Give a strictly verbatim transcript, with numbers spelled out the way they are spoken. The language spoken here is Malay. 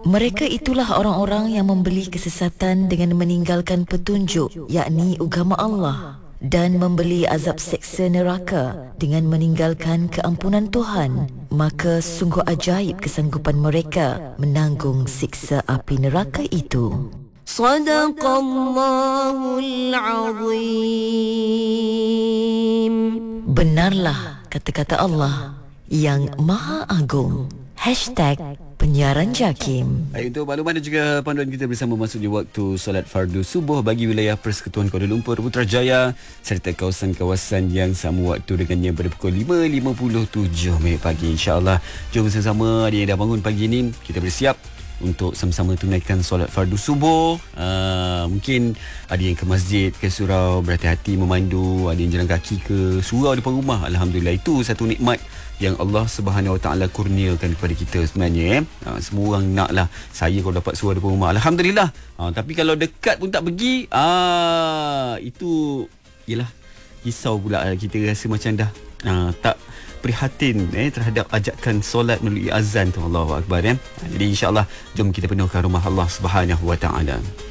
Mereka itulah orang-orang yang membeli kesesatan dengan meninggalkan petunjuk, yakni agama Allah, dan membeli azab seksa neraka dengan meninggalkan keampunan Tuhan. Maka sungguh ajaib kesanggupan mereka menanggung siksa api neraka itu. Sadaqallahul Azim. Benarlah kata-kata Allah yang Maha Agung. Hashtag Penyiaran Jakim. Baik, untuk makluman dan juga panduan kita bersama memasuki waktu solat fardu subuh bagi wilayah Persekutuan Kuala Lumpur, Putrajaya serta kawasan-kawasan yang sama waktu dengannya pada pukul lima lima puluh tujuh minit pagi. InsyaAllah, jom bersama-sama ada yang dah bangun pagi ni, kita bersiap untuk sama-sama tunaikan solat fardu subuh. Uh, mungkin ada yang ke masjid, ke surau, berhati-hati memandu, ada yang jalan kaki ke surau depan rumah. Alhamdulillah, itu satu nikmat yang Allah Subhanahu Wa Taala kurniakan kepada kita sebenarnya. Eh? Uh, semua orang naklah saya kalau dapat surau depan rumah. Alhamdulillah. Uh, tapi kalau dekat pun tak pergi, ah uh, itu yalah risau pula, kita rasa macam dah uh, tak prihatin eh terhadap ajakan solat melalui azan tu. Allahu Akbar. Eh? Jadi insya-Allah jom kita penuhkan rumah Allah Subhanahu Wa Taala.